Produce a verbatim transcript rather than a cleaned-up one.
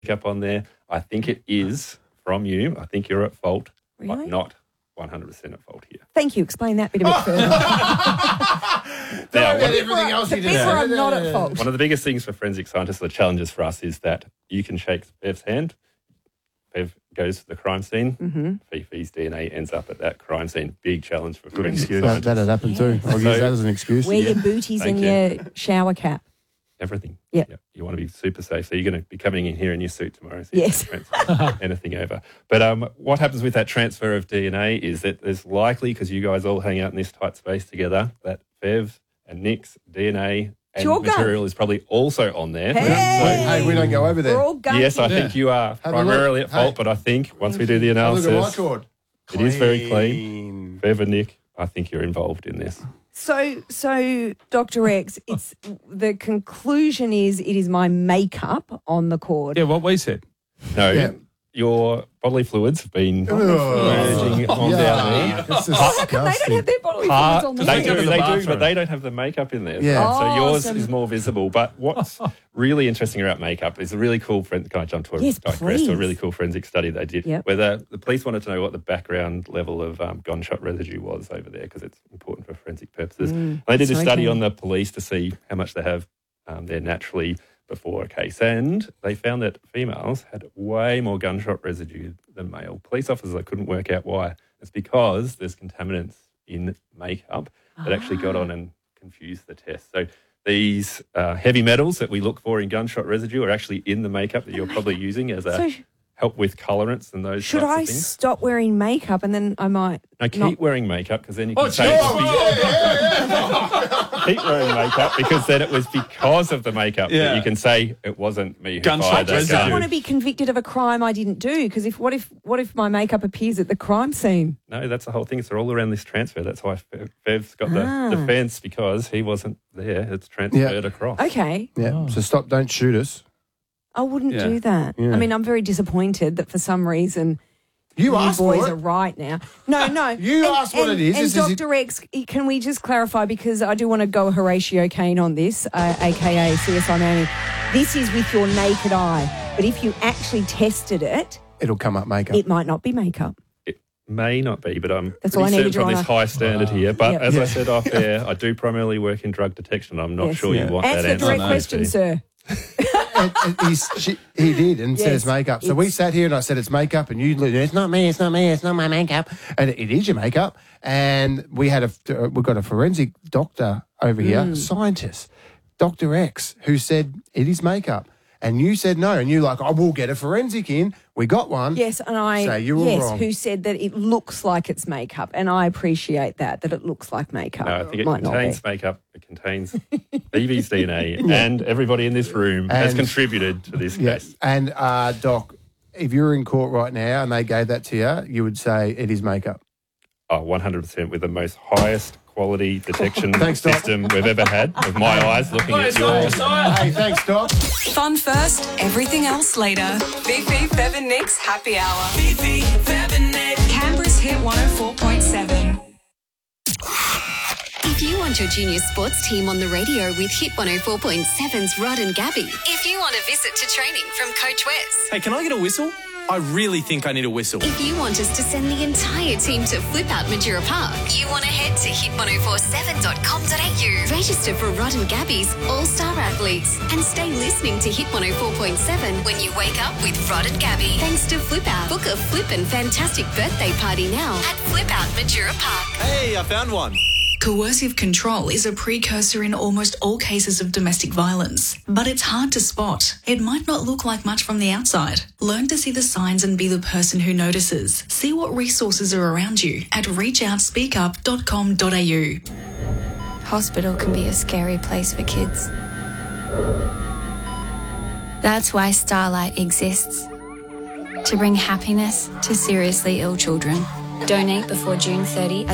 Up on there. I think it is from you. I think you're at fault, Really? but not one hundred percent at fault here. Thank you. Explain that bit a bit further. Now, About one, everything else The you bit did. where I'm not at fault. one of the biggest things for forensic scientists, the challenges for us, is that you can shake Bev's hand. Bev goes to the crime scene. Mm-hmm. Fifi's D N A ends up at that crime scene. Big challenge for forensic Excuse. scientists. That, that'd happen too. I'll use So- that as an excuse. Wear your booties Thank and you. your shower cap. Everything. Yep. Yeah. You want to be super safe. So you're going to be coming in here in your suit tomorrow. So Yes. you don't transfer anything over. But um, what happens with that transfer of D N A is that there's likely, because you guys all hang out in this tight space together, that Bev and Nick's D N A and Your gun. material is probably also on there. Hey! Hey, we don't go over there. We're all gunky. Yes, I Yeah. think you are Have a primarily look. at fault, Hey. but I think once we do the Have a look at my analysis, cord. it is very clean. Bev and Nick, I think you're involved in this. So, so Doctor X, it's the conclusion is it is my makeup on the cord. Yeah, what we said. No, Yeah. your bodily fluids have been Oh. merging on down there. Yeah, that's How come they don't disgusting. have their bodily Part, fluids on they there? do, in the they do, bathroom. but they don't have the makeup in there. Yeah. So Oh, yours some- is more visible. But what's really interesting about makeup is a really cool forensic. Can I jump to a Yes, digress please. to a really cool forensic study they did, Yep. where the, the police wanted to know what the background level of um, gunshot residue was over there because it's important for forensic purposes. Mm, they did a so study keen. on the police to see how much they have um, there naturally before a case, and they found that females had way more gunshot residue than male. Police officers, I couldn't work out why. It's because there's contaminants in makeup that actually got on and confused the test. So these uh, heavy metals that we look for in gunshot residue are actually in the makeup that you're probably using as a So sh- help with colorants and those should types I of things. stop wearing makeup and then I might No, keep not- wearing makeup because then you Oh, can say gee, it's oh, be- yeah, yeah, yeah. keep wearing makeup because then it was because of the makeup that Yeah. you can say it wasn't me who Gunshot fired that residue. I don't gun. want to be convicted of a crime I didn't do because if what if what if my makeup appears at the crime scene? No, that's the whole thing. It's all around this transfer. That's why Fev- Fev's got the Ah. defence because he wasn't there. It's transferred across. Okay, Yeah. So stop. Don't shoot us. I wouldn't Yeah. do that. Yeah. I mean, I'm very disappointed that for some reason You asked boys for are it. right now. No, no. You and, asked what and, it is. And Is- is it- Doctor X, can we just clarify because I do want to go Horatio Kane on this, uh, aka C S I Manning. This is with your naked eye, but if you actually tested it, It'll come up makeup. it might not be makeup. It may not be, but I'm That's all pretty I needed, certain from Your this Honour. high standard here. But Yep. as Yeah. I said off air, I do primarily work in drug detection. I'm not Yes. sure Yeah. you want Answer that the answer. direct No, question, Steve. sir. And- and he's, she, he did and said Yes, it's makeup. So we it's- sat here and I said it's makeup, and you, it's not me, it's not me, it's not my makeup, and it is your makeup. And we had a, we've got a forensic doctor over here, Mm. scientist, Doctor X, who said it is makeup, and you said no, and you like, I will get a forensic in. We got one. Yes, and I So you were yes, wrong. who said that it looks like it's makeup, and I appreciate that that it looks like makeup. No, I think it Might not contains be. makeup. It contains Evie's D N A, and everybody in this room has And- contributed to this Yes. case. And uh, Doc, if you were in court right now and they gave that to you, you would say it is makeup. Oh, one hundred percent with the most highest quality detection Thanks, Doc. system we've ever had of my eyes looking at yours. Hey, thanks, Doc. Fun first, everything else later. Fifi, Fev and Nick's Happy Hour. Fifi, Fev and Nick. Canberra's Hit one oh four point seven. If you want your junior sports team on the radio with Hit one oh four point seven's Rod and Gabby. If you want a visit to training from Coach Wes. Hey, can I get a whistle? I really think I need a whistle. If you want us to send the entire team to Flip Out Madura Park. You want to head to hit ten forty-seven dot com dot a u. Register for Rod and Gabby's All-Star Athletes and stay listening to Hit one oh four point seven when you wake up with Rod and Gabby. Thanks to Flip Out. Book a flippin' fantastic birthday party now at Flip Out Madura Park. Hey, I found one. Coercive control is a precursor in almost all cases of domestic violence, but it's hard to spot. It might not look like much from the outside. Learn to see the signs and be the person who notices. See what resources are around you at reach out speak up dot com dot a u. Hospital can be a scary place for kids. That's why Starlight exists. To bring happiness to seriously ill children. Donate before June thirtieth